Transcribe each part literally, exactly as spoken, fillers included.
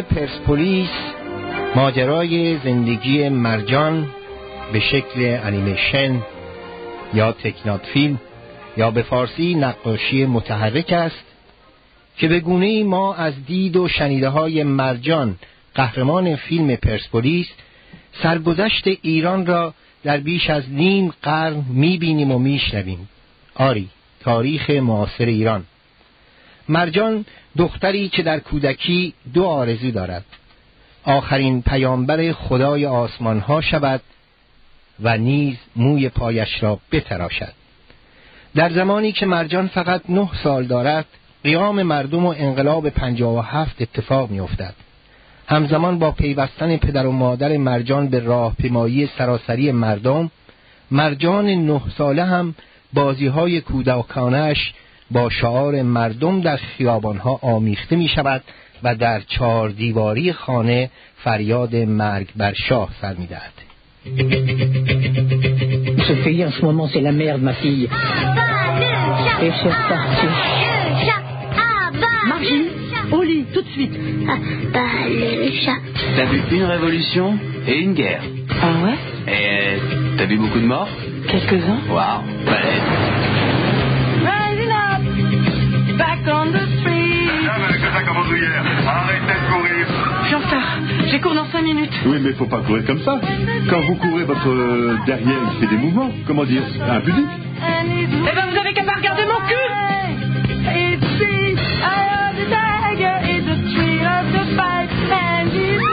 پرسپولیس ماجرای زندگی مرجان به شکل انیمیشن یا تکنات فیلم یا به فارسی نقاشی متحرک است که به گونه‌ای ما از دید و شنیده های مرجان قهرمان فیلم پرسپولیس سرگذشت ایران را در بیش از نیم قرن می‌بینیم و می‌شنویم. آری، تاریخ معاصر ایران. مرجان دختری که در کودکی دو آرزو دارد: آخرین پیامبر خدای آسمان‌ها شود و نیز موی پایش را بتراشد. در زمانی که مرجان فقط نه سال دارد، قیام مردم و انقلاب پنجاه و هفت اتفاق می‌افتد. همزمان با پیوستن پدر و مادر مرجان به راهپیمایی سراسری مردم، مرجان نه ساله هم بازی‌های کودکانه‌اش با شعار مردم در خیابان‌ها آمیخته می‌شود و در چهار دیواری خانه فریاد مرگ بر شاه سر می‌دهد. Ce pays en ce moment c'est la merde ma fille. Et c'est parti. Margie, au lit tout de suite. Le chat. T'as vu une révolution et une guerre. Ah ouais? Et t'as vu beaucoup de morts? Quelques-uns. Waouh, balèze. Rising up, back on the street. Ah, mais que ça commence hier. Arrêtez de courir. Je suis en retard. J'ai cours dans cinq minutes. Oui, mais faut pas courir comme ça. Quand vous courez, votre euh, derrière il fait des mouvements. Comment dire? Impudique. Eh ben vous avez qu'à pas regarder mon cul. It's free. I have the tiger. It's the tree of the fight. And he's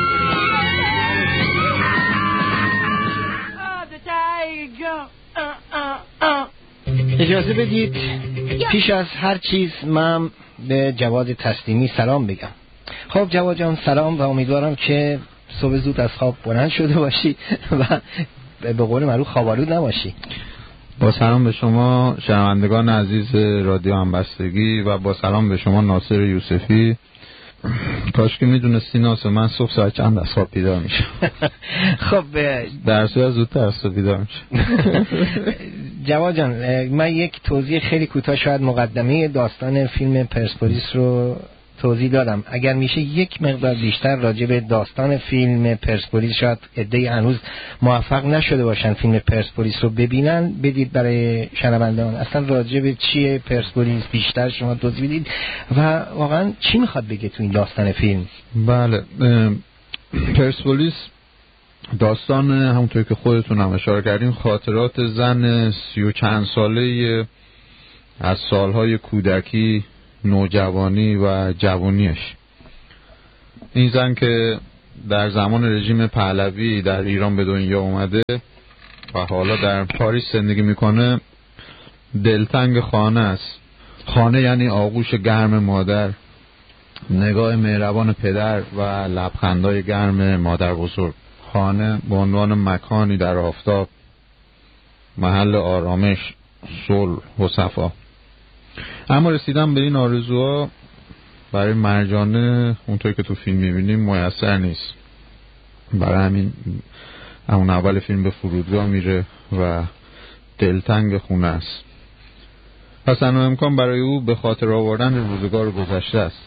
oh, the tiger. Uh, uh, uh. اجازه بدید پیش از هر چیز من به جواد تسلیمی سلام بگم. خب جواد جان سلام و امیدوارم که صبح زود از خواب بلند شده باشی و به قول معروف خوابالود نباشی. با سلام به شما شنوندگان عزیز رادیو همبستگی و با سلام به شما ناصر یوسفی. کاش که میدونستی ناصر من صبح ساعت چند از خواب بیدار میشم. خب در صورت زودتر از خواب بیدار میشم. جواد جان من یک توضیح خیلی کوتاه شاید مقدمه داستان فیلم پرسپولیس رو توضیح دادم. اگر میشه یک مقدار بیشتر راجع به داستان فیلم پرسپولیس، شاید عده‌ای هنوز موفق نشده باشن فیلم پرسپولیس رو ببینن، بدید برای شنوندگان اصلا راجع به چیه پرسپولیس بیشتر شما توضیح بدید و واقعا چی میخواد بگه تو این داستان فیلم. بله، پرسپولیس داستان همونطور که خودتون هم اشاره کردین خاطرات زن سی و چند ساله از سالهای کودکی، نوجوانی و جوانیش. این زن که در زمان رژیم پهلوی در ایران به دنیا اومده و حالا در پاریس زندگی میکنه، دلتنگ خانه است. خانه یعنی آغوش گرم مادر، نگاه مهربان پدر و لبخندهای گرم مادر بزرگ. خانه به عنوان مکانی در آفتاب، محل آرامش، صلح و صفا. اما رسیدن به این آرزوها برای مرجانه اونطوری که تو فیلم میبینیم میسر نیست. برای همین اون اول فیلم به فرودگاه میره و دلتنگ خونه است. پس تنها امکان برای او به خاطر آوردن روزگار گذشته است.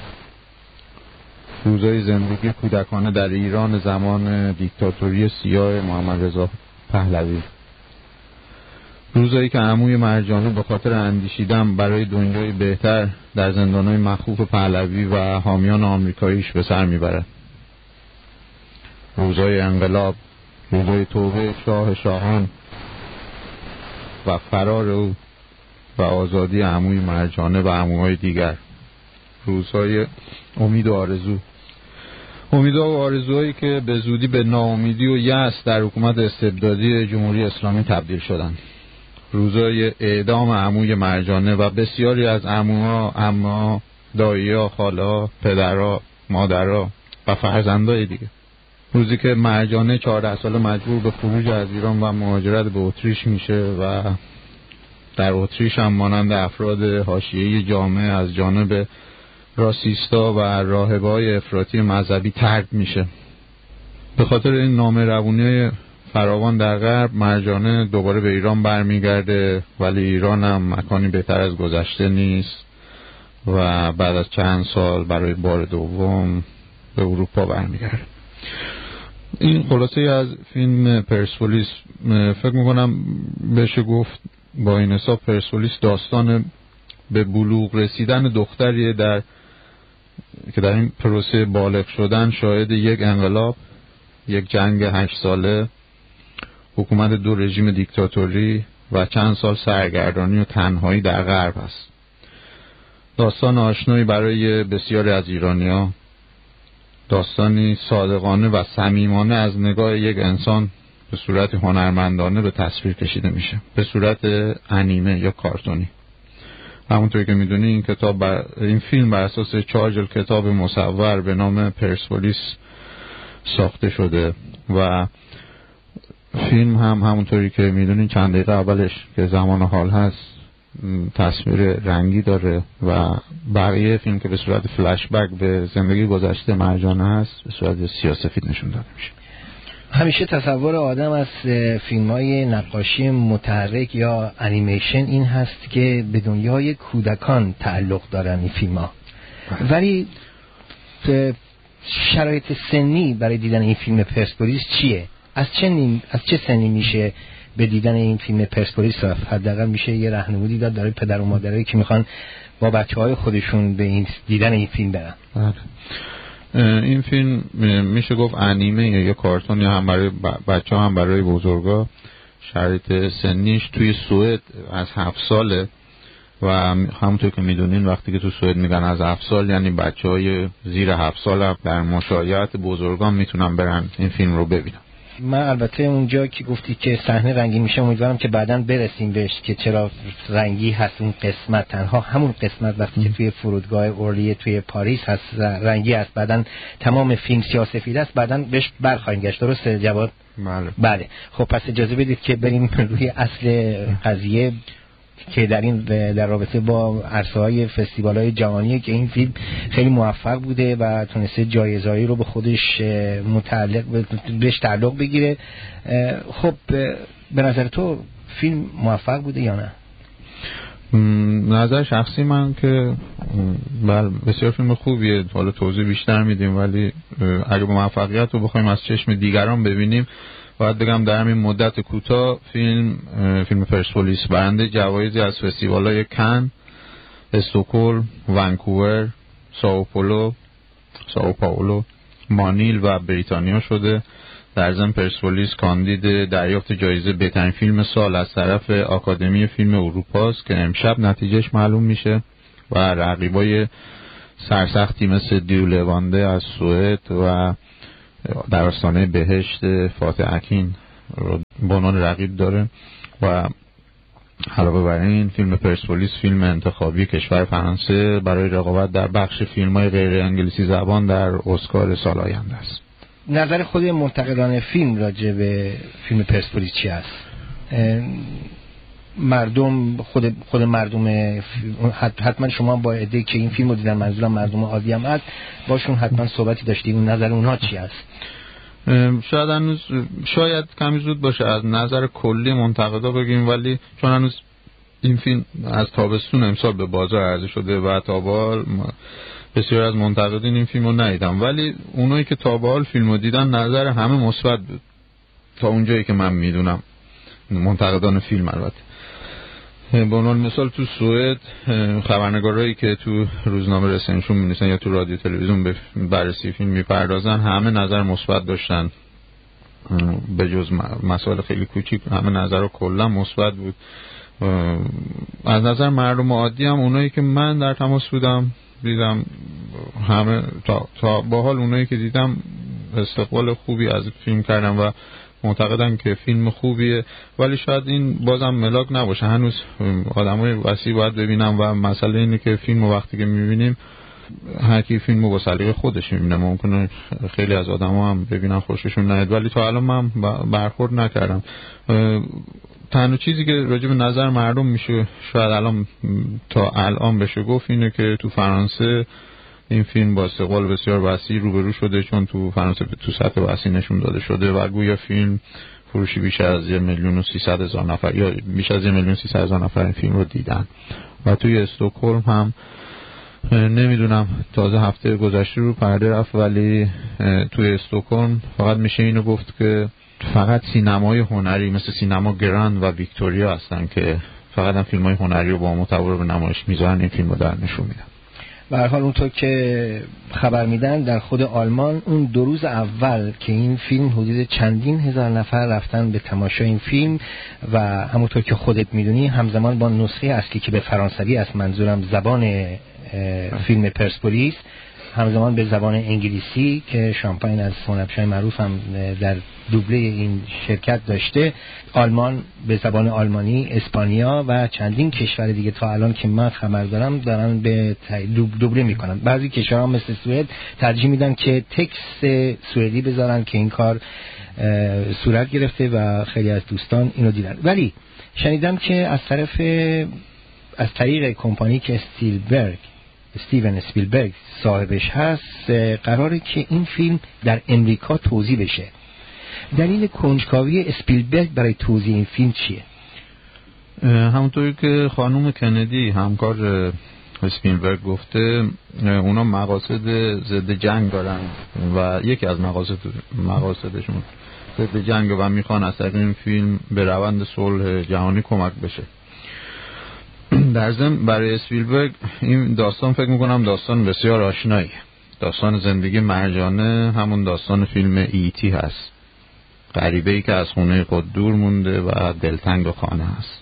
روزهای زندگی کودکانه در ایران زمان دیکتاتوری سیاه محمد رضا پهلوی. روزایی که عموی مرجانه به خاطر اندیشیدن برای دنیای بهتر در زندانهای مخوف پهلوی و حامیان آمریکاییش به سر میبرد. روزای انقلاب، روزای توبه شاه شاهان و فرار او و آزادی عموی مرجانه و عموهای دیگر. روزهای امید و آرزو. امیدها و آرزوهایی که به زودی به ناامیدی و یأس در حکومت استبدادی جمهوری اسلامی تبدیل شدند. روزای اعدام عموی مرجانه و بسیاری از عموها، عموها، دایی‌ها، خاله‌ها، پدرها، مادرها و فرزندای دیگه. روزی که مرجانه چهارده ساله مجبور به خروج از ایران و مهاجرت به اتریش میشه و در اتریش هم مانند افراد حاشیه‌ای جامعه از جانب راسیستا و راهبای افراطی مذهبی طرد میشه. به خاطر این نامه‌روانی فراوان در غرب، مرجانه دوباره به ایران برمیگرده، ولی ایران هم مکانی بهتر از گذشته نیست و بعد از چند سال برای بار دوم به اروپا برمیگرده. این خلاصه از فیلم پرسپولیس. فکر میکنم بشه گفت با این حساب پرسپولیس داستان به بلوغ رسیدن دختریه در که در این پروسه بالغ شدن شاهد یک انقلاب، یک جنگ هشت ساله، حکومت دو رژیم دیکتاتوری و چند سال سرگردانی و تنهایی در غرب است. داستان آشنایی برای بسیاری از ایرانی‌ها، داستانی صادقانه و صمیمانه از نگاه یک انسان به صورت هنرمندانه به تصویر کشیده میشه، به صورت انیمه یا کارتونی. همونطوری که میدونی این کتاب بر... این فیلم بر اساس چهار جلد کتاب مصور به نام پرسپولیس ساخته شده و فیلم هم همونطوری که میدونین چند دقیقه اولش که زمان حال هست تصویر رنگی داره و بقیه فیلم که به صورت فلش بک به زندگی گذشته مرجانه هست به صورت سیاه‌سفید نشون داده میشه. همیشه تصور آدم از فیلم‌های نقاشی متحرک یا انیمیشن این هست که به دنیای کودکان تعلق دارن این فیلم‌ها، ولی شرایط سنی برای دیدن این فیلم پرسپولیس چیه؟ از چه نیم... از چه سنی میشه به دیدن این فیلم پرسپولیس رفت؟ حداقل میشه یه راهنمایی داد برای پدر و مادرایی که میخوان با بچه‌های خودشون به این دیدن این فیلم برن. این فیلم میشه گفت انیمه یا کارتون، یا هم برای بچه ها هم برای بزرگا. شرایط سنیش توی سوئد از هفت ساله و همونطور که میدونین وقتی که تو سوئد میگن از هفت سال یعنی بچه های زیر هفت سال هم در مشایعت بزرگان میتونن برن این فیلم رو ببینن. من البته اونجا که گفتی که صحنه رنگی میشه امیدوارم که بعداً برسیم بهش که چرا رنگی هست اون قسمت، تنها همون قسمت وقتی که توی فرودگاه اورلیه توی پاریس هست رنگی هست، بعداً تمام فیلم سیاه‌سفید است، بعداً بهش برخواهیم گشت. درسته جواد؟ بله. بله. خب پس اجازه بدید که بریم روی اصل قضیه که در این در رابطه با عرصه‌های فستیوال‌های جهانی که این فیلم خیلی موفق بوده و تونسته جایزه‌ای رو به خودش متعلق بهش تعلق بگیره. خب به نظر تو فیلم موفق بوده یا نه؟ نظر شخصی من که بله بسیار فیلم خوبیه، حالا توضیح بیشتر میدیم، ولی اگه با موفقیت رو بخوایم از چشم دیگران ببینیم باید بگم در همین مدت کوتاه فیلم فیلم پرسپولیس برنده جوایزی از فستیوال‌های کن، استکهلم، ونکوور، سائوپولو، سائو پائولو، مانیل و بریتانیا شده. در ضمن پرسپولیس کاندید دریافت جایزه بهترین فیلم سال از طرف آکادمی فیلم اروپا است که امشب نتیجهش معلوم میشه و رقیبای سرسختی مثل دیولوانده از سوئد و در آستانه بهشت فاتح اکین رو به عنوان رقیب داره. و علاوه بر این فیلم پرسپولیس فیلم انتخابی کشور فرانسه برای رقابت در بخش فیلم‌های غیر انگلیسی زبان در اسکار سال آینده است. نظر خود منتقدان فیلم راجع به فیلم پرسپولیس چی است؟ مردم خود خود مردم حتما شما با عده که این فیلمو دیدن، منظورم مردم عادی هم هست، باشون حتما صحبتی داشتید، اون نظر اونها چی است؟ شاید هنوز شاید کمی زود باشه از نظر کلی منتقدا بگیم، ولی چون هنوز این فیلم از تابستون امسال به بازار عرضه شده و تا به حال بسیار از منتقدین این فیلمو ندیدن، ولی اونایی که تا به حال فیلمو دیدن نظر همه مثبت بود تا اونجایی که من میدونم، منتقدان فیلم. البته به عنوان مثال تو سوئد خبرنگارایی که تو روزنامه رسانه‌شون می‌نویسن یا تو رادیو تلویزیون به بررسی فیلم میپردازن همه نظر مثبت داشتن، به جز مسائل خیلی کوچیک همه نظرها کلا مثبت بود. از نظر مردم عادی هم اونایی که من در تماس بودم دیدم همه تا, تا با حال اونایی که دیدم استقبال خوبی از فیلم کردن و معتقدن که فیلم خوبیه، ولی شاید این بازم ملاک نباشه، هنوز آدمای وسیع باید ببینن و مسئله اینه که فیلمو وقتی که میبینیم هر کی فیلمو با سلیقه خودش میبینه، ممکنه خیلی از آدما هم ببینن خوششون نیاد، ولی تا الان من برخورد نکردم. تنها چیزی که راجع به نظر مردم میشه شاید الان تا الان بشه گفت اینه که تو فرانسه این فیلم با استقبال بسیار وسیع روبرو شده، چون تو فرانسه تو سطح وسیع نشون داده شده و گویا فیلم فروشی بیش از یک میلیون و سیصد هزار نفر یا بیش از یک میلیون و سیصد هزار نفر این فیلم رو دیدن. و توی استکهلم هم نمیدونم، تازه هفته گذشته رو پرده رفت، ولی توی استکهلم فقط میشه اینو گفت که فقط سینمای هنری مثل سینما گراند و ویکتوریا هستن که فقط هم فیلمای هنری رو با متوار رو به نمایش میذارن، این فیلم رو در نشون میدن. به هر حال اونطور که خبر میدن در خود آلمان اون دو روز اول که این فیلم حدود چندین هزار نفر رفتن به تماشای این فیلم و همونطور که خودت میدونی همزمان با نسخه اصلی که به فرانسوی است، منظورم زبان فیلم پرسپولیس، همزمان به زبان انگلیسی که شامپاین از هنرپیشه معروف هم در دوبله این شرکت داشته، آلمان به زبان آلمانی، اسپانیا و چندین کشور دیگه تا الان که من خبر دارم دارن به دوبله میکنن. بعضی کشورها مثل سوئد ترجیح میدن که تکست سوئدی بذارن که این کار صورت گرفته و خیلی از دوستان اینو دیدن. ولی شنیدم که از طرف از طریق کمپانی که استیلبرگ استیون اسپیلبرگ صاحبش هست قراره که این فیلم در امریکا توزیع بشه. دلیل کنجکاوی اسپیلبرگ برای توزیع این فیلم چیه؟ همونطوری که خانم کندی همکار اسپیلبرگ گفته، اونا مقاصد ضد جنگ دارن و یکی از مقاصد مقاصدشون ضد جنگ و میخوان از طریق این فیلم به روند صلح جهانی کمک بشه. در ضمن برای اسپیلبرگ این داستان فکر میکنم داستان بسیار آشنایی، داستان زندگی مرجانه، همون داستان فیلم ایتی هست، غریبه‌ای که از خونه خود دور مونده و دلتنگ خانه هست.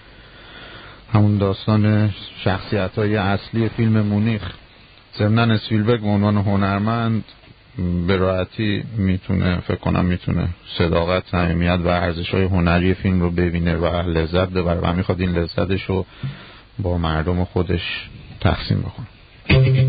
همون داستان شخصیت‌های اصلی فیلم مونیخ. ضمناً اسپیلبرگ به عنوان هنرمند به راحتی میتونه فکر کنم میتونه صداقت، صمیمیت و ارزش‌های هنری فیلم رو ببینه و لذت ببره و میخواد این لذتش رو با مردم خودش تقسیم بکنه.